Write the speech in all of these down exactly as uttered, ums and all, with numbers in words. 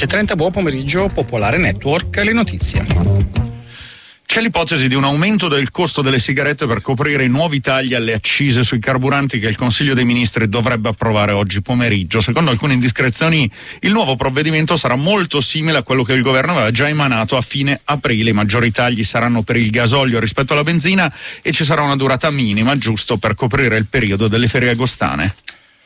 undici e trenta, buon pomeriggio, Popolare Network, le notizie. C'è l'ipotesi di un aumento del costo delle sigarette per coprire i nuovi tagli alle accise sui carburanti che il Consiglio dei Ministri dovrebbe approvare oggi pomeriggio. Secondo alcune indiscrezioni, il nuovo provvedimento sarà molto simile a quello che il governo aveva già emanato a fine aprile. I maggiori tagli saranno per il gasolio rispetto alla benzina e ci sarà una durata minima, giusto per coprire il periodo delle ferie agostane.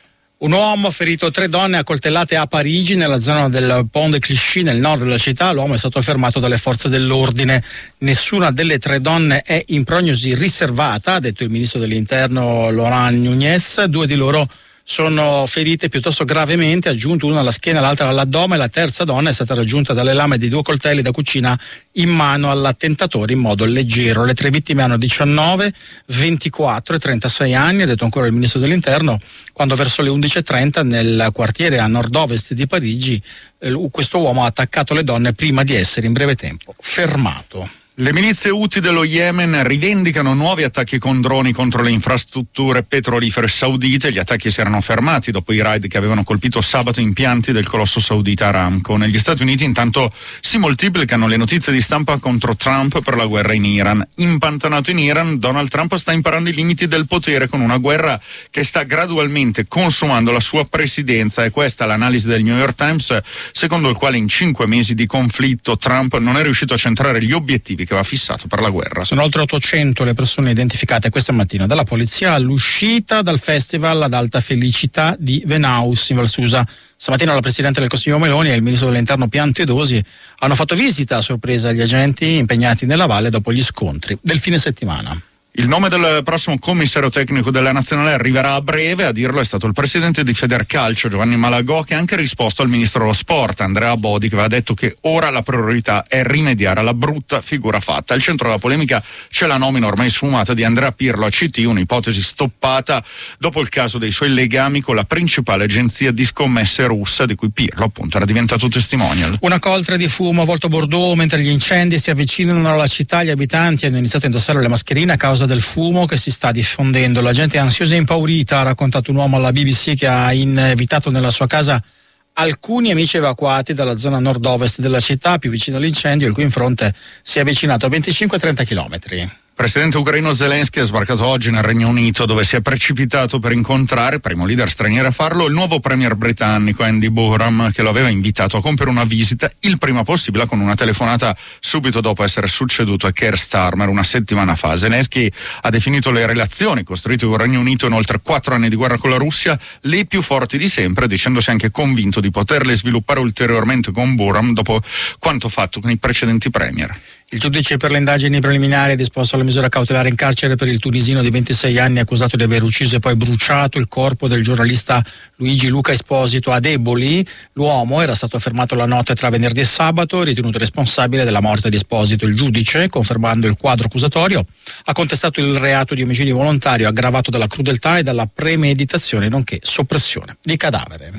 Un uomo ha ferito tre donne accoltellate a Parigi, nella zona del Pont de Clichy, nel nord della città. L'uomo è stato fermato dalle forze dell'ordine. Nessuna delle tre donne è in prognosi riservata, ha detto il ministro dell'interno Laurent Nunez. Due di loro sono ferite piuttosto gravemente, aggiunto una alla schiena e l'altra all'addome. La terza donna è stata raggiunta dalle lame di due coltelli da cucina in mano all'attentatore in modo leggero. Le tre vittime hanno diciannove, ventiquattro e trentasei anni, ha detto ancora il ministro dell'interno, quando verso le undici e trenta nel quartiere a nord-ovest di Parigi eh, questo uomo ha attaccato le donne prima di essere in breve tempo fermato. Le milizie Houthi dello Yemen rivendicano nuovi attacchi con droni contro le infrastrutture petrolifere saudite. Gli attacchi si erano fermati dopo i raid che avevano colpito sabato impianti del colosso saudita Aramco. Negli Stati Uniti intanto si moltiplicano le notizie di stampa contro Trump per la guerra in Iran. Impantanato in Iran, Donald Trump sta imparando i limiti del potere con una guerra che sta gradualmente consumando la sua presidenza. È questa l'analisi del New York Times, secondo il quale in cinque mesi di conflitto Trump non è riuscito a centrare gli obiettivi che aveva fissato per la guerra. Sono oltre ottocento le persone identificate questa mattina dalla polizia all'uscita dal festival ad alta felicità di Venaus in Val Susa. Stamattina la Presidente del Consiglio Meloni e il Ministro dell'Interno Piantedosi hanno fatto visita a sorpresa agli agenti impegnati nella valle dopo gli scontri del fine settimana. Il nome del prossimo commissario tecnico della nazionale arriverà a breve. A dirlo è stato il presidente di Federcalcio Giovanni Malagò, che ha anche risposto al ministro dello sport Andrea Bodi, che aveva detto che ora la priorità è rimediare alla brutta figura fatta. Al centro della polemica c'è la nomina ormai sfumata di Andrea Pirlo a C T, un'ipotesi stoppata dopo il caso dei suoi legami con la principale agenzia di scommesse russa, di cui Pirlo appunto era diventato testimonial. Una coltre di fumo a volto Bordeaux. Mentre gli incendi si avvicinano alla città, gli abitanti hanno iniziato a indossare le mascherine a causa del fumo che si sta diffondendo. La gente è ansiosa e impaurita, ha raccontato un uomo alla B B C che ha invitato nella sua casa alcuni amici evacuati dalla zona nord-ovest della città, più vicino all'incendio, il cui in fronte si è avvicinato a venticinque trenta chilometri. Il presidente ucraino Zelensky è sbarcato oggi nel Regno Unito, dove si è precipitato per incontrare, primo leader straniero a farlo, il nuovo premier britannico Andy Burnham, che lo aveva invitato a compiere una visita il prima possibile, con una telefonata subito dopo essere succeduto a Keir Starmer una settimana fa. Zelensky ha definito le relazioni costruite col Regno Unito in oltre quattro anni di guerra con la Russia le più forti di sempre, dicendosi anche convinto di poterle sviluppare ulteriormente con Burnham dopo quanto fatto con i precedenti premier. Il giudice per le indagini preliminari ha disposto la misura cautelare in carcere per il tunisino di ventisei anni accusato di aver ucciso e poi bruciato il corpo del giornalista Luigi Luca Esposito ad Eboli. L'uomo era stato fermato la notte tra venerdì e sabato, ritenuto responsabile della morte di Esposito. Il giudice, confermando il quadro accusatorio, ha contestato il reato di omicidio volontario aggravato dalla crudeltà e dalla premeditazione, nonché soppressione di cadavere.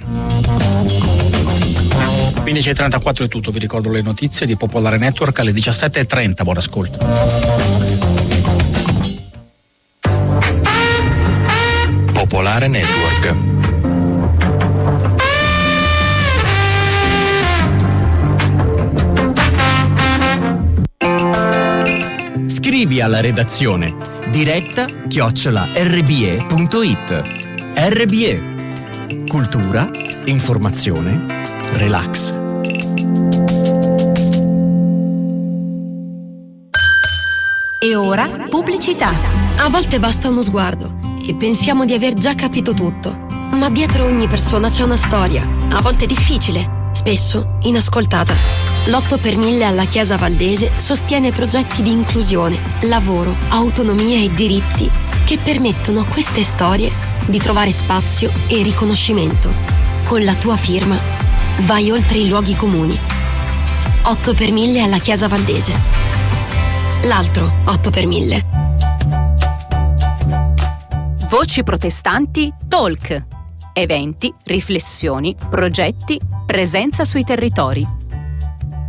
quindici e trentaquattro è tutto, vi ricordo le notizie di Popolare Network alle diciassette e trenta, buon ascolto. Popolare Network. Scrivi alla redazione diretta chiocciola erre bi e punto it. R B E. Cultura, informazione, relax. E ora pubblicità. A volte basta uno sguardo e pensiamo di aver già capito tutto, ma dietro ogni persona c'è una storia, a volte difficile, spesso inascoltata. L'otto per mille alla Chiesa Valdese sostiene progetti di inclusione, lavoro, autonomia e diritti che permettono a queste storie di trovare spazio e riconoscimento. Con la tua firma vai oltre i luoghi comuni. otto per mille alla Chiesa Valdese. L'altro otto per mille. Voci protestanti Talk. Eventi, riflessioni, progetti, presenza sui territori.